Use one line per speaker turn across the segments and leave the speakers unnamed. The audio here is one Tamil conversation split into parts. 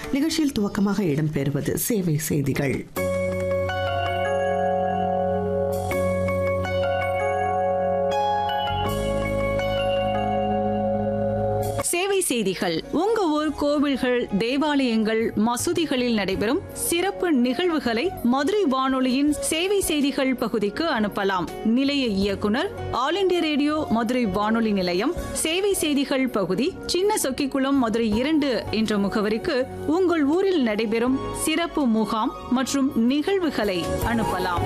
நிகழ்ச்சியில் துவக்கமாக இடம்பெறுவது சேவை செய்திகள்.
சேவை செய்திகள். உங்க ஊர் கோவில்கள், தேவாலயங்கள், மசூதிகளில் நடைபெறும் சிறப்பு நிகழ்வுகளை மதுரை வானொலியின் சேவை செய்திகள் பகுதிக்கு அனுப்பலாம். நிலைய இயக்குனர், ஆல் இண்டியா ரேடியோ மதுரை வானொலி நிலையம், சேவை செய்திகள் பகுதி, சின்ன சொக்கிக்குளம், மதுரை 2 என்ற முகவரிக்கு உங்கள் ஊரில் நடைபெறும் சிறப்பு முகாம் மற்றும் நிகழ்வுகளை அனுப்பலாம்.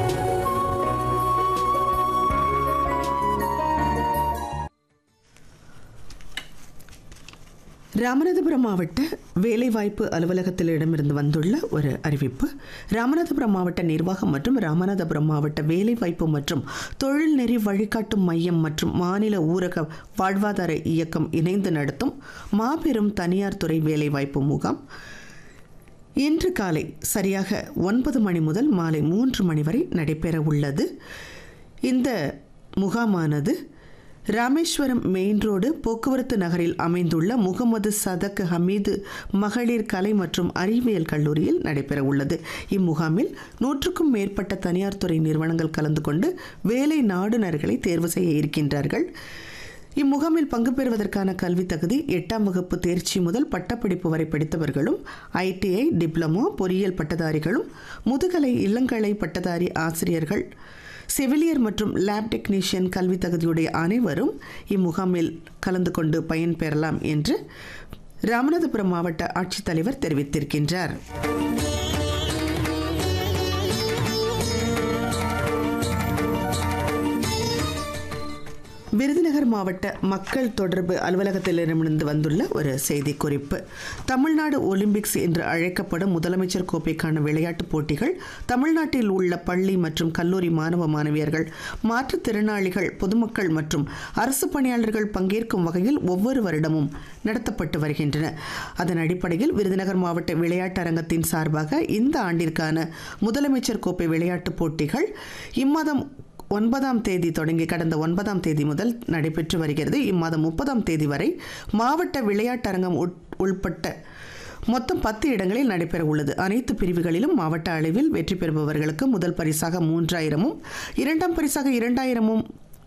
ராமநாதபுரம் மாவட்ட வேலைவாய்ப்பு அலுவலகத்திலிடமிருந்து வந்துள்ள ஒரு அறிவிப்பு. ராமநாதபுரம் மாவட்ட நிர்வாகம் மற்றும் ராமநாதபுரம் மாவட்ட வேலைவாய்ப்பு மற்றும் தொழில்நெறி வழிகாட்டும் மையம் மற்றும் மாநில ஊரக வாழ்வாதார இயக்கம் இணைந்து நடத்தும் மாபெரும் தனியார் துறை வேலைவாய்ப்பு முகாம் இன்று காலை சரியாக 9 மணி முதல் மாலை 3 மணி வரை நடைபெற உள்ளது. இந்த முகாமானது ராமேஸ்வரம் மெயின் ரோடு போக்குவரத்து நகரில் அமைந்துள்ள முகமது சதக் ஹமீது மகளிர் கலை மற்றும் அறிவியல் கல்லூரியில் நடைபெற உள்ளது. இம்முகாமில் 100க்கும் மேற்பட்ட தனியார் துறை நிறுவனங்கள் கலந்து கொண்டு வேலை நாடுனர்களை தேர்வு செய்ய இருக்கின்றார்கள். இம்முகாமில் பங்கு பெறுவதற்கான கல்வி தகுதி 8ஆம் வகுப்பு தேர்ச்சி முதல் பட்டப்படிப்பு வரை படித்தவர்களும், ITI, டிப்ளமோ, பொறியியல் பட்டதாரிகளும், முதுகலை இளங்கலை பட்டதாரி ஆசிரியர்கள், செவிலியர் மற்றும் லேப் டெக்னீஷியன் கல்வி தகுதியுடைய அனைவரும் இம்முகாமில் கலந்து கொண்டு பயன்பெறலாம் என்று ராமநாதபுரம் மாவட்ட ஆட்சித்தலைவர் தெரிவித்திருக்கின்றார். விருதுநகர் மாவட்ட மக்கள் தொடர்பு அலுவலகத்திலிருந்து வந்துள்ள ஒரு செய்தி குறிப்பு. தமிழ்நாடு ஒலிம்பிக்ஸ் என்று அழைக்கப்படும் முதலமைச்சர் கோப்பைக்கான விளையாட்டுப் போட்டிகள் தமிழ்நாட்டில் உள்ள பள்ளி மற்றும் கல்லூரி மாணவ மாணவியர்கள், மாற்றுத்திறனாளிகள், பொதுமக்கள் மற்றும் அரசு பணியாளர்கள் பங்கேற்கும் வகையில் ஒவ்வொரு வருடமும் நடத்தப்பட்டு வருகின்றன. அதன் அடிப்படையில் விருதுநகர் மாவட்ட விளையாட்டு அரங்கத்தின் சார்பாக இந்த ஆண்டிற்கான முதலமைச்சர் கோப்பை விளையாட்டுப் போட்டிகள் இம்மாதம் 9ஆம் தேதி தொடங்கி கடந்த 9ஆம் தேதி முதல் நடைபெற்று வருகிறது. இம்மாதம் 30ஆம் தேதி வரை மாவட்ட விளையாட்டரங்கம் உள்பட்ட மொத்தம் 10 இடங்களில் நடைபெற உள்ளது. அனைத்து பிரிவுகளிலும் மாவட்ட அளவில் வெற்றி பெறுபவர்களுக்கு முதல் பரிசாக 3000-ம், 2ஆம் பரிசாக 2000-ம்,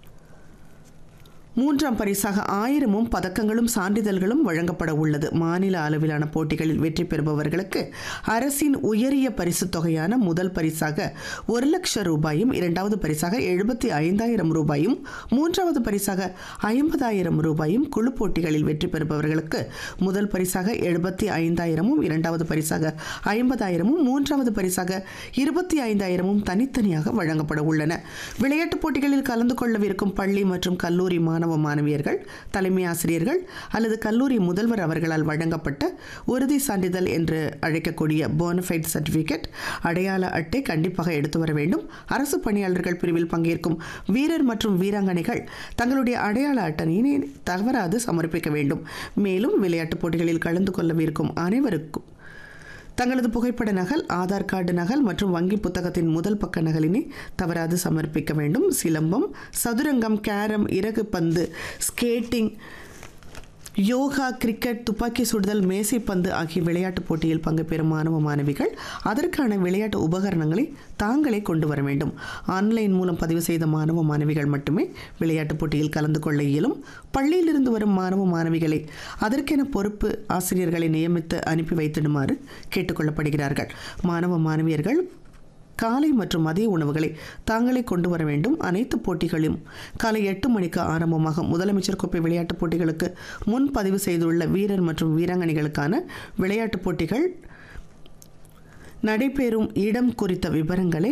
3ஆம் பரிசாக 1000-ம் பதக்கங்களும் சான்றிதழ்களும் வழங்கப்பட உள்ளது. மாநில அளவிலான போட்டிகளில் வெற்றி பெறுபவர்களுக்கு அரசின் உயரிய பரிசு தொகையான முதல் பரிசாக 1 லட்சம் ரூபாயும், 2வது பரிசாக 75,000 ரூபாயும், 3வது பரிசாக 50,000 ரூபாயும், குழு போட்டிகளில் வெற்றி பெறுபவர்களுக்கு முதல் பரிசாக 75,000-ம், 2வது பரிசாக 50,000-ம், 3வது பரிசாக 25,000-ம் தனித்தனியாக வழங்கப்பட உள்ளன. விளையாட்டுப் போட்டிகளில் கலந்து கொள்ளவிருக்கும் பள்ளி மற்றும் கல்லூரி மாணவியர்கள், தலைமை ஆசிரியர்கள் அல்லது கல்லூரி முதல்வர் அவர்களால் வழங்கப்பட்ட உறுதி சான்றிதழ் என்று அழைக்கக்கூடிய போனஃபைட் சர்டிபிகேட், அடையாள அட்டை கண்டிப்பாக எடுத்து வர வேண்டும். அரசு பணியாளர்கள் பிரிவில் பங்கேற்கும் வீரர் மற்றும் வீராங்கனைகள் தங்களுடைய அடையாள அட்டையினை தவறாது சமர்ப்பிக்க வேண்டும். மேலும் விளையாட்டுப் போட்டிகளில் கலந்து கொள்ளவிருக்கும் அனைவருக்கும் தங்களது புகைப்பட நகல், ஆதார் கார்டு நகல் மற்றும் வங்கி புத்தகத்தின் முதல் பக்க நகலினை தவறாது சமர்ப்பிக்க வேண்டும். சிலம்பம், சதுரங்கம், கேரம், இறகு பந்து, ஸ்கேட்டிங், யோகா, கிரிக்கெட், துப்பாக்கி சுடுதல், மேசைப்பந்து ஆகிய விளையாட்டுப் போட்டியில் பங்கு பெறும் மாணவ மாணவிகள் அதற்கான விளையாட்டு உபகரணங்களை தாங்களே கொண்டு வர வேண்டும். ஆன்லைன் மூலம் பதிவு செய்த மாணவ மாணவிகள் மட்டுமே விளையாட்டுப் போட்டியில் கலந்து கொள்ள இயலும். பள்ளியிலிருந்து வரும் மாணவ மாணவிகளை அதற்கென பொறுப்பு ஆசிரியர்களை நியமித்து அனுப்பி வைத்திடுமாறு கேட்டுக்கொள்ளப்படுகிறார்கள். மாணவ மாணவியர்கள் காலை மற்றும் மதிய உணவுகளை தாங்களே கொண்டு வர வேண்டும். அனைத்து போட்டிகளும் காலை 8 மணிக்கு ஆரம்பமாகும். முதலமைச்சர் கோப்பை விளையாட்டுப் போட்டிகளுக்கு முன்பதிவு செய்துள்ள வீரர் மற்றும் வீராங்கனைகளுக்கான விளையாட்டுப் போட்டிகள் நடைபெறும் இடம் குறித்த விவரங்களை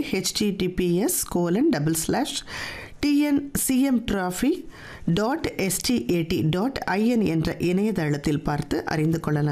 https://tncmtrophy.stat.in என்ற இணையதளத்தில் பார்த்து அறிந்து கொள்ளலாம்.